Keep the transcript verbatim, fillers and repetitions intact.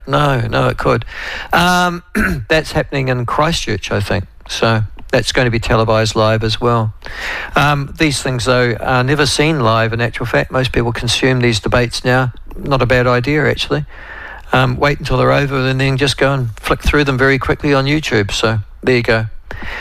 No, no, it could. Um, that's happening in Christchurch, I think. So that's going to be televised live as well. Um, these things, though, are never seen live in actual fact. Most people consume these debates now. Not a bad idea, actually. Um, wait until they're over and then just go and flick through them very quickly on YouTube. So there you go.